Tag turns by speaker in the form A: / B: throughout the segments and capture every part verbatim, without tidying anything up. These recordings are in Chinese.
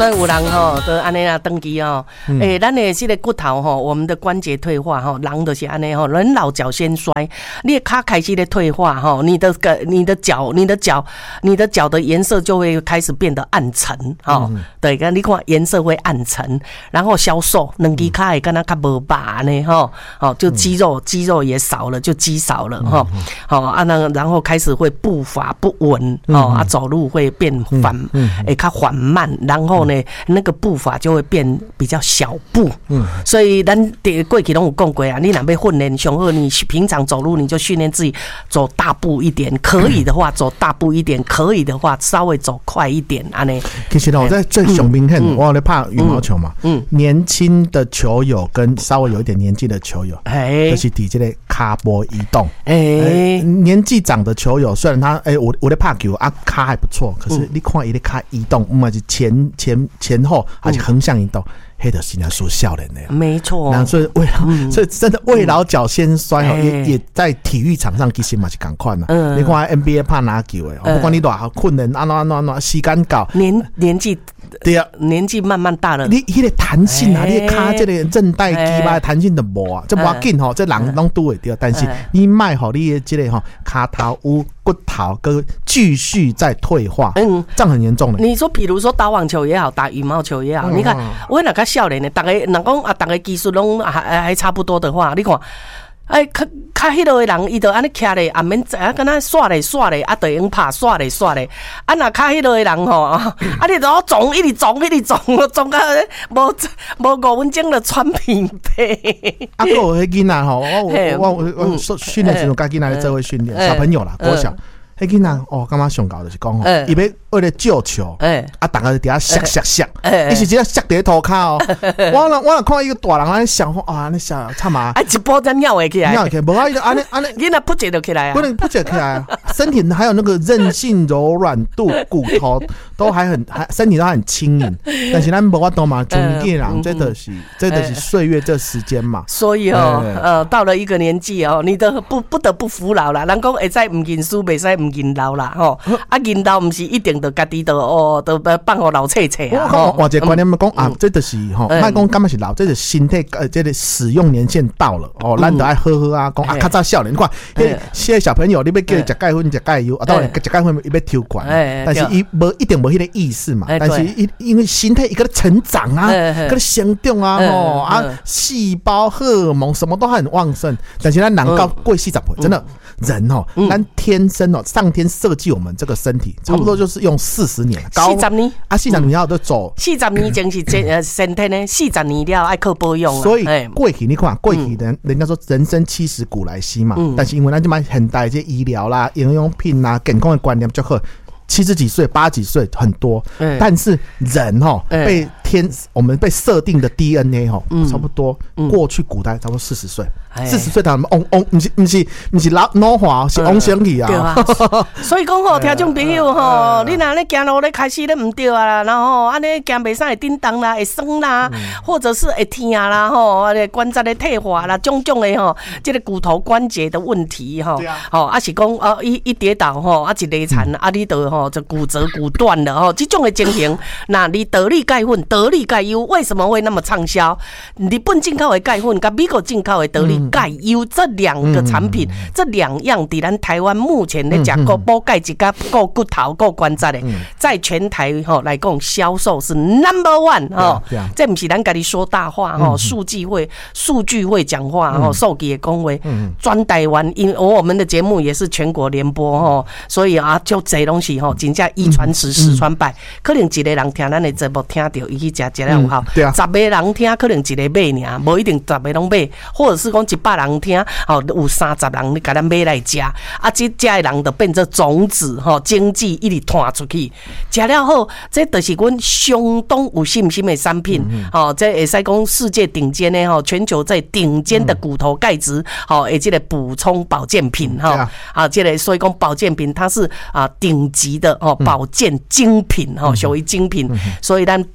A: 所以有人吼都安尼啊登记哦，诶、嗯，咱的这个骨头吼，我们的关节退化吼，人就是安尼吼，人老脚先衰，你的脚开始的退化吼，你的个你的脚你的脚你的脚的颜色就会开始变得暗沉吼，嗯、对，跟你看颜色会暗沉，然后消瘦，两只脚会跟它较无把呢吼，哦，就肌肉、嗯、肌肉也少了，就肌少了哈，好、嗯、啊，那然后开始会步伐不稳哦、嗯、啊，走路会变缓，诶，较缓慢，然后呢，那个步伐就会变比较小步，嗯，所以咱过去拢有讲过啊，你若要训练上好，你平常走路你就训练自己走大步一点，可以的话走大步一点，可以的话稍微走快一点，安尼。
B: 其实我在最上明显，我咧拍羽毛球嘛，嗯，年轻的球友跟稍微有一点年纪的球友，哎，就是底这个骹步移动，哎，年纪长的球友虽然他哎，我我咧拍球啊，骹还不错，可是你看伊咧骹移动，不管是前前前后还是横向移动。黑的是人家说笑人的，
A: 没错。
B: 那所以未老，嗯、所以真的未老脚先衰哦、嗯，也也在体育场上其实嘛是同款啦。嗯，你看 N B A 拍篮球的，不管你多少困难，安怎安怎安怎，时间到，
A: 年年纪对啊，年纪慢慢大了，
B: 你迄个弹性啊，你的骹这个韧带肌巴弹性都无啊，这无要紧吼，这人拢都会掉，但是你卖好你的这个吼骹头有骨头跟继续在退化，嗯，这样很严重的。
A: 你说，比如说打网球也好，打羽毛球也好，嗯、你看我那个少年的，大家人讲啊，大家技术拢还还差不多的话，你看。哎，较较迄落的人，伊就安尼徛咧，也免啊，敢若耍咧耍咧，啊，就用拍耍咧耍咧。啊，若较迄落的人吼，啊，你就撞，一直撞，一直撞，撞到无无五分钟就喘皮皮。
B: 啊，还有迄囡仔吼，我我我我训练时阵，甲囡仔咧做伙训练，小朋友啦，国小。迄囡仔哦，感觉上搞就是讲吼，伊要为了救球，啊，大家伫遐摔摔摔，伊是直接摔伫涂骹哦。我若我若看一个大人安尼想说啊，安尼想惨嘛，
A: 啊，一波才尿会起来，
B: 尿起来，无啊，伊安尼安尼，
A: 囡仔扑一就起来啊，
B: 不能扑一起来啊，身体还有那个韧性、柔软度、骨头都还很还身体都还很轻盈，但是咱无法度嘛，中年人这都是这都是岁月这时间嘛。
A: 所以哦，呃，到了一个年纪哦，你都不不得不服老了。人讲会使唔认输，袂使唔认老啦，吼啊，认老唔是一定就家己就哦，都放互老切切啊。
B: 我换一个观念讲啊，这就是吼，莫讲感觉是老，这是身体呃，这个使用年限到了哦，咱就爱喝喝啊，讲啊，较早少年，你看，迄些小朋友，你要叫伊食钙粉、食钙油，啊，当然食钙粉伊要抽管，但是伊无一定无迄个意识嘛，但是因因为身体一个成长啊，个生长啊，吼啊，细胞荷尔蒙什么都很旺盛，但是咱人到过四十岁，真的。人哦，咱天生哦，上天设计我们这个身体，差不多就是用四十年，
A: 四十年
B: 啊，四十年要都走，
A: 四十年前是呃身体呢，四十年了爱靠保养。
B: 所以过去你看，过去人人家说人生七十古来稀嘛，但是因为咱就买很大一些医疗啦、营养品啦、健康的观念就好。七十几岁、八十几岁很多，嗯、但是人哈、嗯、被天我们被设定的 D N A 哈、嗯，差不多、嗯、过去古代差不多四十岁，四十岁他们嗡嗡，不是不是不是老老化，是往生去啊。对
A: 啊，所以讲吼，听众朋友吼，你若咧行路咧开始咧唔对啊啦，然后安尼行袂使会叮当啦，会酸啦，嗯、或者是会痛啦吼，关节咧退化啦，种种的吼，这个骨头关节的问题吼，吼啊是讲啊一一跌倒吼，啊一累残啊你就吼。就骨折骨断了哦，这种的情形，那你得力钙粉、得力钙优为什么会那么畅销？日本进口的钙粉跟美国进口的得力钙优这两个产品，嗯、这两样，在咱台湾目前咧讲够补钙一个够骨头够关节的，嗯、在全台吼来讲销售是 number one 哦，这不是咱家己说大话哦，数据会数据会讲话哦，数据的讲话，专台湾，因我们的节目也是全国联播哦，所以啊，就这东西吼。真正一传十，十传百，可能一个人听咱的节目听到，伊去食食了有效。对啊，十个人听，可能一个买尔，无一定十个拢买，或者是讲一百人听，吼有三十人你甲咱买来食，啊，这食的人就变成种子吼，经济一直传出去，食了后，这就是阮相当有信心的产品，吼，这会使讲世界顶尖的吼，全球在顶尖的骨头钙质，吼，诶，这个补充保健品，哈，啊，这个所以讲保健品它是啊顶级的。哦，保健精品哦，属于精品，嗯、所以咱补钙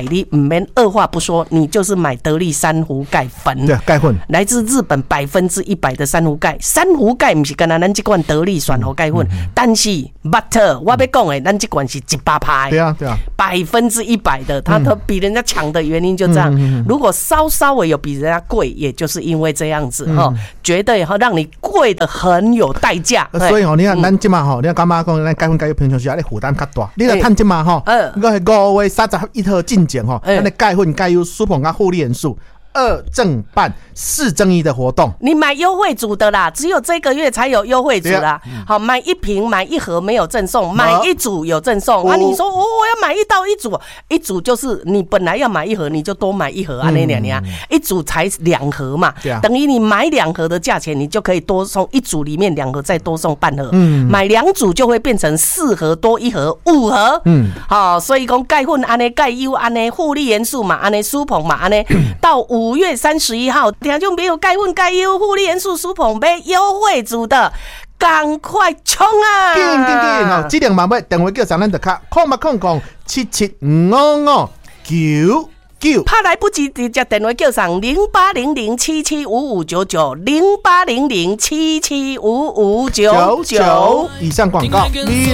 A: 你唔免二话不说，你就是买得力珊瑚钙粉。
B: 对，钙粉
A: 来自日本百分之一百的珊瑚钙。珊瑚钙不是跟咱这款得力选猴钙粉，嗯、但是 but 我要讲的，咱这款是一百趴。
B: 对啊，对啊，
A: 百分之一百的，它它比人家强的原因就这样。嗯、如果稍稍微有比人家贵，也就是因为这样子哈、嗯，绝对哈让你贵的很有代价。
B: 所以吼，你看咱这嘛吼，你看干妈讲咱钙粉钙油平常时啊，你负担较大。你来趁这嘛吼，应该是五月三十一号进前吼，咱的钙粉钙油舒膨跟护理元素。二正半四正一的活动，
A: 你买优惠组的啦，只有这个月才有优惠组啦。嗯、好，买一瓶买一盒没有赠送，买一组有赠送。啊，你说哦，我要买一到一组，一组就是你本来要买一盒，你就多买一盒啊，那两年一组才两盒嘛，啊、等于你买两盒的价钱，你就可以多送一组里面两盒，再多送半盒。嗯，买两组就会变成四盒多一盒五盒。嗯，好，所以讲钙粉安尼钙优安尼护理元素嘛，安尼舒膨嘛，安尼到五月三十一号，听众朋友，钙粉、钙优、护理元素、舒膨买优惠组的，赶快冲啊！
B: 紧紧紧！吼，这两万买电话叫上咱的卡，空八空空七七五五五九九。
A: 怕来不及，直接电话叫上零八零零七七五五九九零八零零七七五五九九。
B: 以上广告。